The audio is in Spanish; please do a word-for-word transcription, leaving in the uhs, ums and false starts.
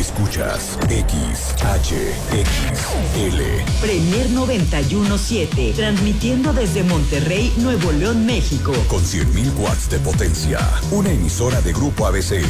Escuchas X H X L. Premier noventa y uno punto siete, transmitiendo desde Monterrey, Nuevo León, México. Con cien mil watts de potencia. Una emisora de Grupo A B C.